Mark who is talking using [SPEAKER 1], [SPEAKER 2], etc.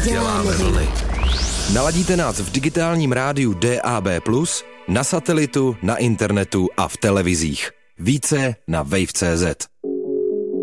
[SPEAKER 1] děláme vlny. Naladíte nás v digitálním rádiu DAB+, na satelitu, na internetu a v televizích. Více na wave.cz.